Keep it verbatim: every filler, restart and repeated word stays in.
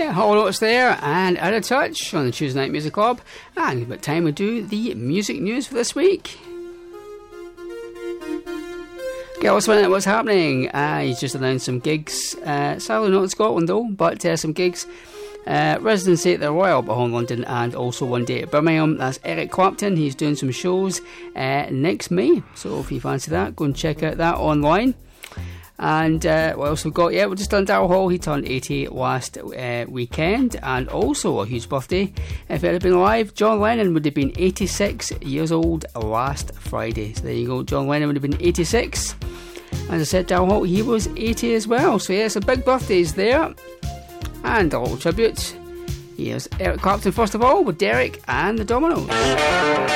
Yeah, Hollow Notes there, and Out of Touch on the Tuesday Night Music Club. And about time we do the music news for this week. Okay, let's find out what's happening. Uh, he's just announced some gigs, uh, sadly not in Scotland though, but uh, some gigs. Uh, residency at the Royal Albert Hall in London, and also one day at Birmingham. That's Eric Clapton. He's doing some shows uh, next May, so if you fancy that, go and check out that online. And uh, what else we've got? Yeah, we're just done Daryl Hall. He turned eighty last uh, weekend, and also a huge birthday. If it had been live, John Lennon would have been eighty-six years old last Friday. So there you go, John Lennon would have been eighty-six. As I said, Daryl Hall, he was eighty as well. So yeah, some big birthdays there. And a little tribute. Here's Eric Clapton first of all with Derek and the Dominoes.